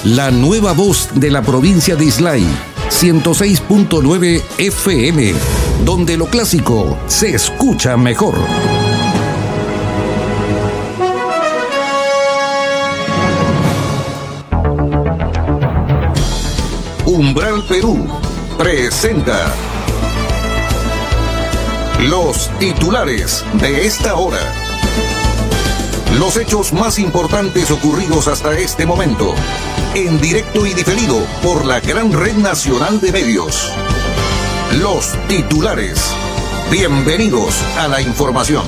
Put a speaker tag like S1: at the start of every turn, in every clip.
S1: La nueva voz de la provincia de Islay, 106.9 FM, donde lo clásico se escucha mejor. Umbral Perú presenta los titulares de esta hora. Los hechos más importantes ocurridos hasta este momento, en directo y diferido por la gran red nacional de medios. Los titulares. Bienvenidos a la información.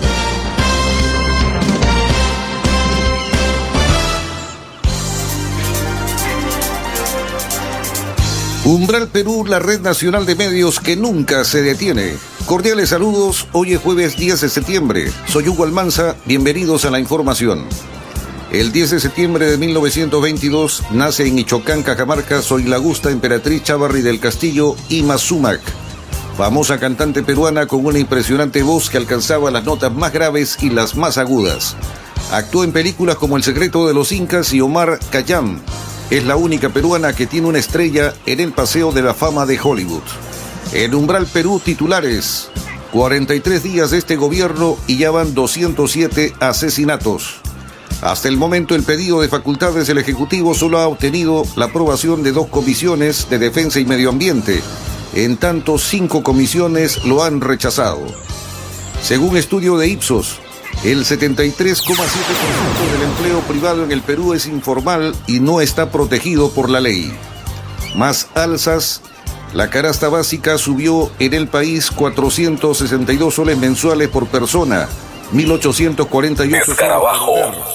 S1: Umbral Perú, la red nacional de medios que nunca se detiene. Cordiales saludos, hoy es jueves 10 de septiembre. Soy Hugo Almanza, bienvenidos a la información. El 10 de septiembre de 1922 nace en Ichocán, Cajamarca, Soylagusta Emperatriz Chávarri del Castillo Ima Sumac, famosa cantante peruana con una impresionante voz que alcanzaba las notas más graves y las más agudas. Actuó en películas como El secreto de los Incas y Omar Khayyam. Es la única peruana que tiene una estrella en el Paseo de la Fama de Hollywood. En Umbral Perú, titulares. 43 días de este gobierno y ya van 207 asesinatos. Hasta el momento, el pedido de facultades del Ejecutivo solo ha obtenido la aprobación de 2 comisiones de Defensa y Medio Ambiente. En tanto, 5 comisiones lo han rechazado. Según estudio de Ipsos, el 73,7% del empleo privado en el Perú es informal y no está protegido por la ley. Más alzas. La canasta básica subió en el país 462 soles mensuales por persona, 1.848
S2: Escarabajo.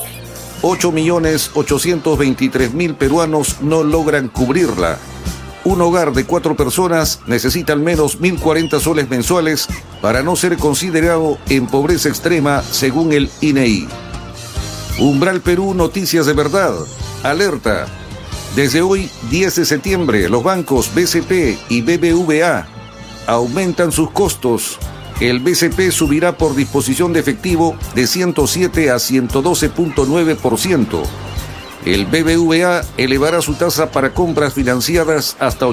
S1: 8.823.000 peruanos no logran cubrirla. Un hogar de 4 personas necesita al menos 1.040 soles mensuales para no ser considerado en pobreza extrema, según el INEI. Umbral Perú, noticias de verdad. Alerta. Desde hoy, 10 de septiembre, los bancos BCP y BBVA aumentan sus costos. El BCP subirá por disposición de efectivo de 107 a 112.9%. El BBVA elevará su tasa para compras financiadas hasta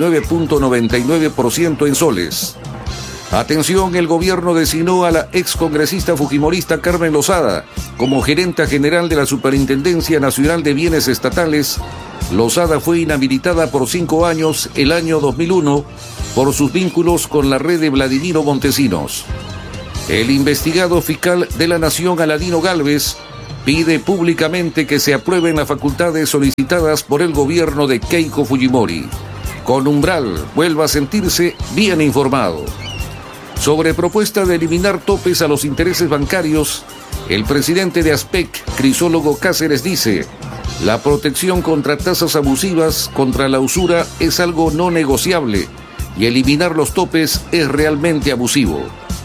S1: 89.99% en soles. Atención, el gobierno designó a la excongresista fujimorista Carmen Lozada como gerenta general de la Superintendencia Nacional de Bienes Estatales. Lozada fue inhabilitada por 5 años el año 2001 por sus vínculos con la red de Vladimiro Montesinos. El investigado fiscal de la Nación, Aladino Gálvez, pide públicamente que se aprueben las facultades solicitadas por el gobierno de Keiko Fujimori. Con Umbral, vuelva a sentirse bien informado. Sobre propuesta de eliminar topes a los intereses bancarios, el presidente de ASPEC, Crisólogo Cáceres, dice: la protección contra tasas abusivas, contra la usura, es algo no negociable y eliminar los topes es realmente abusivo.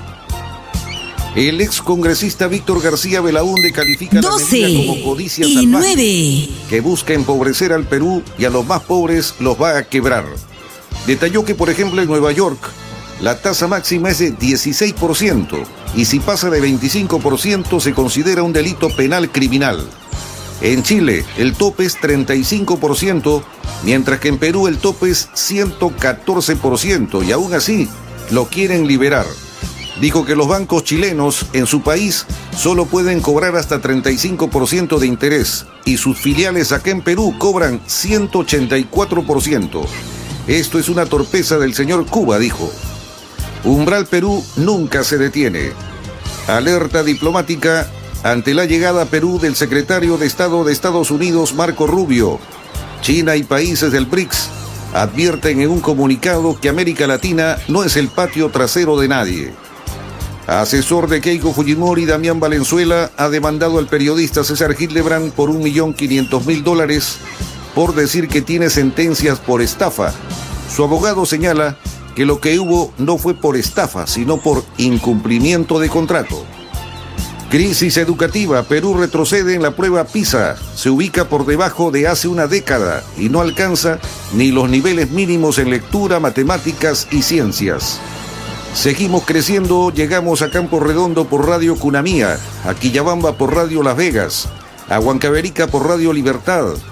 S1: El excongresista Víctor García Belaúnde califica la medida como codicia salvaje que busca empobrecer al Perú y a los más pobres los va a quebrar. Detalló que, por ejemplo, en Nueva York, la tasa máxima es de 16% y si pasa de 25% se considera un delito penal criminal. En Chile, el tope es 35%, mientras que en Perú el tope es 114% y aún así lo quieren liberar. Dijo que los bancos chilenos en su país solo pueden cobrar hasta 35% de interés y sus filiales acá en Perú cobran 184%. Esto es una torpeza del señor Cuba, dijo. Umbral Perú nunca se detiene. Alerta diplomática ante la llegada a Perú del secretario de Estado de Estados Unidos, Marco Rubio. China y países del BRICS advierten en un comunicado que América Latina no es el patio trasero de nadie. Asesor de Keiko Fujimori, Damián Valenzuela, ha demandado al periodista César Hildebrand por $1.500.000 por decir que tiene sentencias por estafa. Su abogado señala que lo que hubo no fue por estafa, sino por incumplimiento de contrato. Crisis educativa. Perú retrocede en la prueba PISA. Se ubica por debajo de hace una década y no alcanza ni los niveles mínimos en lectura, matemáticas y ciencias. Seguimos creciendo, llegamos a Campo Redondo por Radio Cunamía, a Quillabamba por Radio Las Vegas, a Huancavelica por Radio Libertad,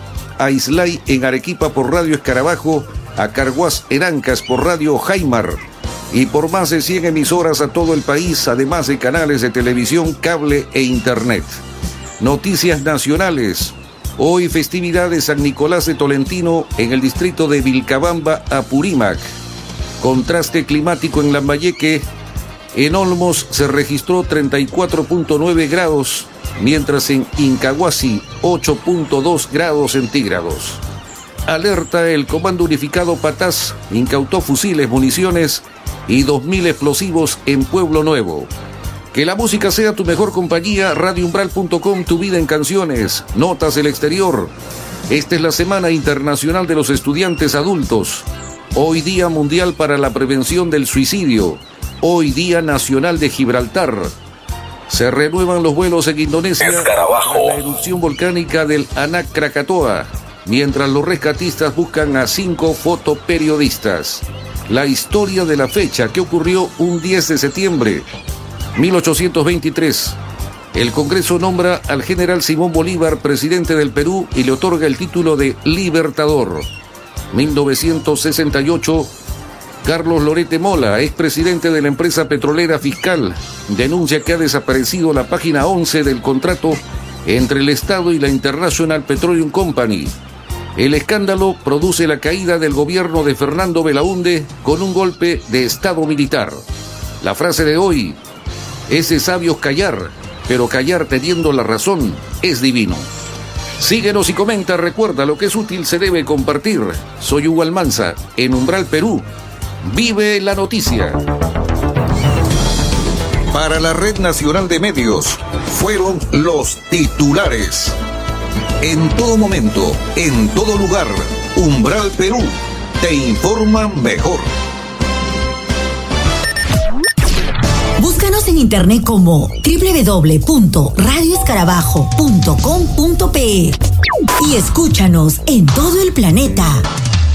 S1: a Islay en Arequipa por Radio Escarabajo, a Carhuaz en Ancas por Radio Jaimar y por más de 100 emisoras a todo el país, además de canales de televisión, cable e internet. Noticias nacionales. Hoy festividad de San Nicolás de Tolentino en el distrito de Vilcabamba, Apurímac. Contraste climático en Lambayeque. En Olmos se registró 34.9 grados, mientras en Incahuasi 8.2 grados centígrados. Alerta, el Comando Unificado Patás incautó fusiles, municiones y 2.000 explosivos en Pueblo Nuevo. Que la música sea tu mejor compañía, radioumbral.com, tu vida en canciones, notas del exterior. Esta es la Semana Internacional de los Estudiantes Adultos. Hoy Día Mundial para la Prevención del Suicidio. Hoy Día Nacional de Gibraltar. Se renuevan los vuelos en Indonesia
S2: Escarabajo.
S1: la erupción volcánica del Anak Krakatoa, mientras los rescatistas buscan a 5 fotoperiodistas. La historia de la fecha que ocurrió un 10 de septiembre, 1823. El Congreso nombra al general Simón Bolívar presidente del Perú y le otorga el título de Libertador. 1968. Carlos Lorete Mola, expresidente de la empresa petrolera Fiscal, denuncia que ha desaparecido la página 11 del contrato entre el Estado y la International Petroleum Company. El escándalo produce la caída del gobierno de Fernando Belaúnde con un golpe de Estado militar. La frase de hoy: es de sabios callar, pero callar teniendo la razón es divino. Síguenos y comenta, recuerda, lo que es útil se debe compartir. Soy Hugo Almanza, en Umbral, Perú. Vive la noticia. Para la Red Nacional de Medios, fueron los titulares. En todo momento, en todo lugar, Umbral Perú te informa mejor.
S3: Búscanos en internet como www.radioescarabajo.com.pe y escúchanos en todo el planeta.